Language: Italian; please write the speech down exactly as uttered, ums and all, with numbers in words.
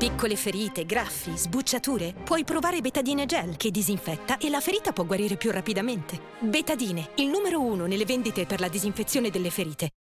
Piccole ferite, graffi, sbucciature? Puoi provare Betadine Gel che disinfetta e la ferita può guarire più rapidamente. Betadine, il numero uno nelle vendite per la disinfezione delle ferite.